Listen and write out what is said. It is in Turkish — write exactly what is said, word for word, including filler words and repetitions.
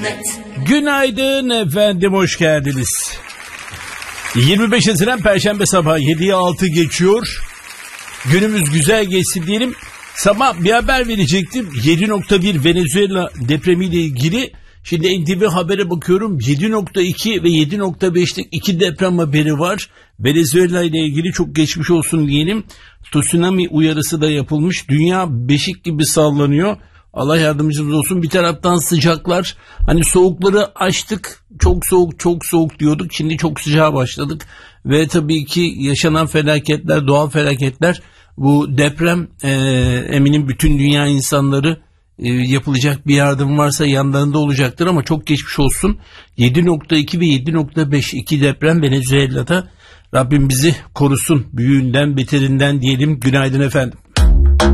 Günaydın efendim, hoş geldiniz. yirmi beş Haziran Perşembe sabahı yediye altı geçiyor. Günümüz güzel geçsin diyelim. Sabah bir haber verecektim. yedi nokta bir Venezuela depremiyle ilgili. Şimdi N T V Haber'e bakıyorum. yedi nokta iki ve yedi nokta beşlik iki deprem haberi var. Venezuela ile ilgili çok geçmiş olsun diyelim. Tsunami uyarısı da yapılmış. Dünya beşik gibi sallanıyor. Allah yardımcımız olsun. Bir taraftan sıcaklar, hani soğukları aştık, çok soğuk çok soğuk diyorduk, şimdi çok sıcağa başladık ve tabii ki yaşanan felaketler, doğal felaketler, bu deprem e, eminim bütün dünya insanları e, yapılacak bir yardım varsa yanlarında olacaktır ama çok geçmiş olsun. yedi nokta iki ve yedi nokta beş iki deprem Venezuela'da. Rabbim bizi korusun büyüğünden beterinden diyelim. Günaydın efendim.